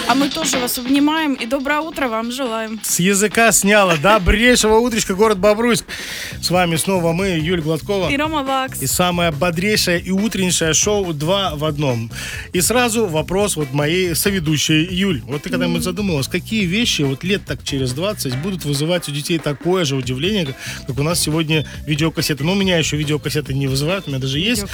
А мы тоже вас обнимаем и доброе утро вам желаем. С языка сняло. Добрейшего утречка, город Бобруйск. С вами снова мы, Юль Гладкова. И Рома Вакс. И самое бодрейшее и утреннее шоу 2 в одном. И сразу вопрос вот моей соведущей Юль. Вот ты когда-нибудь задумалась, какие вещи вот лет так через 20 будут вызывать у детей такое же удивление, как у нас сегодня видеокассеты. Ну, у меня еще видеокассеты не вызывают, у меня даже есть.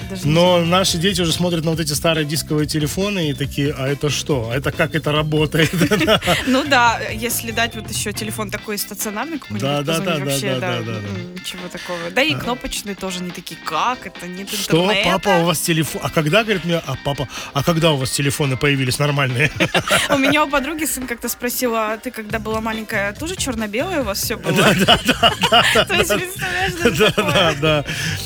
Но наши дети уже смотрят на вот эти старые дисковые телефоны и такие, а это что? А это как это работает? Ну да, если дать вот еще телефон такой стационарный, какой-нибудь, вообще, ничего такого. Да и кнопочные тоже не такие, как это, нет интернета. Что, папа, у вас телефон? А когда, говорит мне, папа, а когда у вас телефоны появились нормальные? У меня у подруги сын как-то спросил, а ты когда была маленькая, тоже черно-белое у вас все было? Да. То есть, представляешь, даже такое. Да.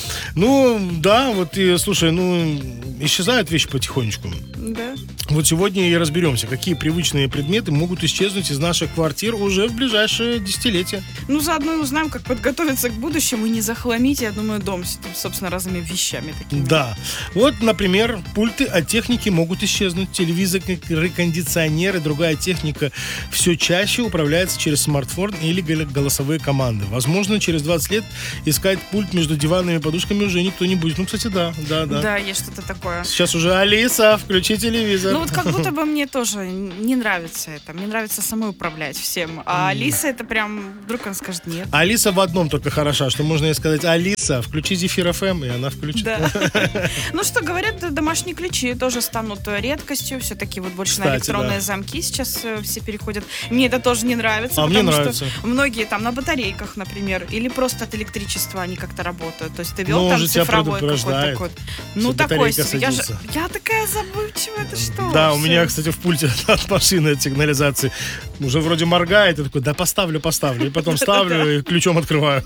Ну, да, вот, слушай, исчезают вещи потихонечку. Да. Вот сегодня и разберемся, какие привычные предметы могут исчезнуть из наших квартир уже в ближайшее десятилетие. Ну, заодно и узнаем, как подготовиться к будущему и не захламить, я думаю, дом, собственно, разными вещами такими. Да. Вот, например, пульты от техники могут исчезнуть. Телевизоры, кондиционеры, другая техника все чаще управляется через смартфон или голосовые команды. Возможно, через 20 лет искать пульт между диванными подушками уже никто не будет. Ну, кстати, да. Да, есть что-то такое. Сейчас уже Алиса, включи телевизор. Ну, вот как будто бы мне тоже не нравится это. Мне нравится самой управлять всем. А Алиса, это прям, вдруг она скажет нет. Алиса в одном только хороша, что можно ей сказать: Алиса, включи Зефир ФМ, и она включит. Да. Ну что, говорят, домашние ключи тоже станут редкостью. Все-таки вот больше на электронные замки сейчас все переходят. Мне это тоже не нравится. А мне нравится. Что многие там на батарейках, например, или просто от электричества они как-то работают. То есть ты вел там цифровой какой-то код. Ну, такой себе. Я такая забывчивая, это что? Да, у меня, кстати, в пульте от машины от сигнализации уже вроде моргает, и такой, да поставлю. И потом ставлю и ключом открываю.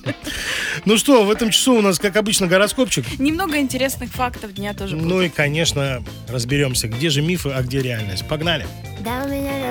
Ну что, в этом часу у нас, как обычно, гороскопчик. Немного интересных фактов дня тоже будет. Ну и, конечно, разберемся, где же мифы, а где реальность. Погнали! Да, у меня